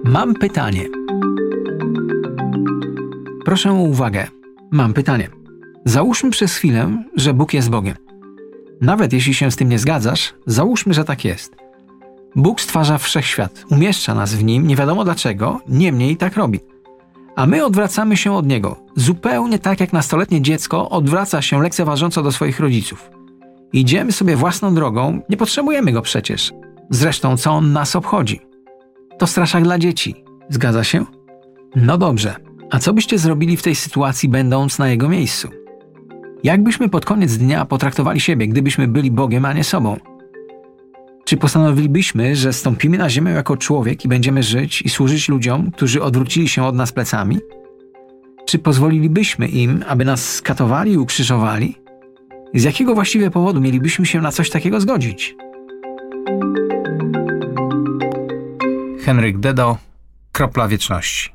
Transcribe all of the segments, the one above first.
Mam pytanie. Proszę o uwagę. Mam pytanie. Załóżmy przez chwilę, że Bóg jest Bogiem. Nawet jeśli się z tym nie zgadzasz, załóżmy, że tak jest. Bóg stwarza wszechświat, umieszcza nas w nim, nie wiadomo dlaczego, niemniej tak robi. A my odwracamy się od Niego, zupełnie tak jak nastoletnie dziecko odwraca się lekceważąco do swoich rodziców. Idziemy sobie własną drogą, nie potrzebujemy Go przecież. Zresztą co On nas obchodzi? To straszak dla dzieci. Zgadza się? No dobrze. A co byście zrobili w tej sytuacji, będąc na Jego miejscu? Jak byśmy pod koniec dnia potraktowali siebie, gdybyśmy byli Bogiem, a nie sobą? Czy postanowilibyśmy, że stąpimy na ziemię jako człowiek i będziemy żyć i służyć ludziom, którzy odwrócili się od nas plecami? Czy pozwolilibyśmy im, aby nas skatowali i ukrzyżowali? Z jakiego właściwie powodu mielibyśmy się na coś takiego zgodzić? Henryk Dedo, Kropla Wieczności.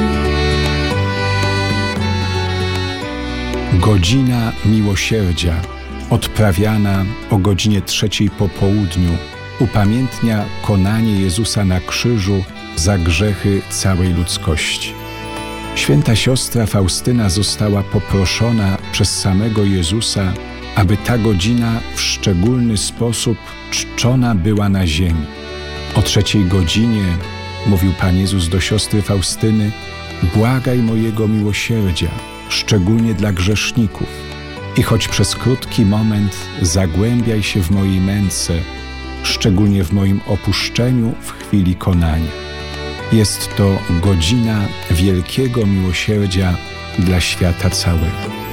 Godzina miłosierdzia, odprawiana o godzinie 3 po południu, upamiętnia konanie Jezusa na krzyżu za grzechy całej ludzkości. Święta siostra Faustyna została poproszona przez samego Jezusa, aby ta godzina w szczególny sposób czczona była na ziemi. O 3 godzinie, mówił Pan Jezus do siostry Faustyny, błagaj mojego miłosierdzia, szczególnie dla grzeszników. I choć przez krótki moment zagłębiaj się w mojej męce, szczególnie w moim opuszczeniu w chwili konania. Jest to godzina wielkiego miłosierdzia dla świata całego.